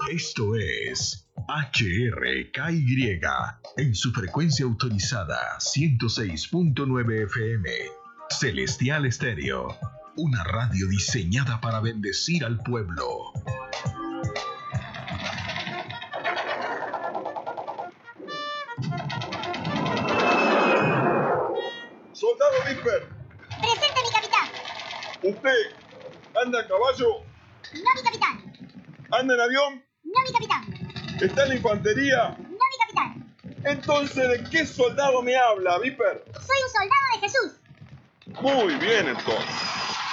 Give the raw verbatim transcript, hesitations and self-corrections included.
Esto es H R K Y en su frecuencia autorizada ciento seis punto nueve F M. Celestial Estéreo, una radio diseñada para bendecir al pueblo. Soldado Viper. Presente, mi capitán. ¿Usted anda a caballo? No, mi capitán. ¿Anda en avión? No, mi capitán. ¿Está en la infantería? No, mi capitán. Entonces, ¿de qué soldado me habla, Viper? Soy un soldado de Jesús. Muy bien, entonces.